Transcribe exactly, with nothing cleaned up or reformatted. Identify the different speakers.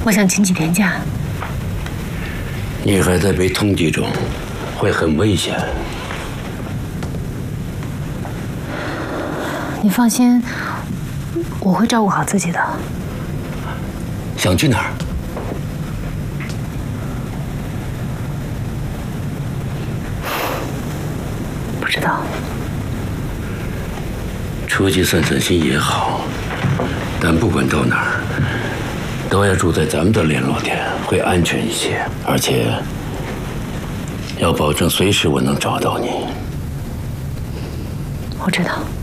Speaker 1: 我想请几天假。
Speaker 2: 你还在被通缉中，会很危险。
Speaker 1: 你放心，我会照顾好自己的。
Speaker 2: 想去哪儿？
Speaker 1: 不知道。
Speaker 2: 出去散散心也好，但不管到哪儿，都要住在咱们的联络点，会安全一些，而且要保证随时我能找到你。
Speaker 1: 我知道。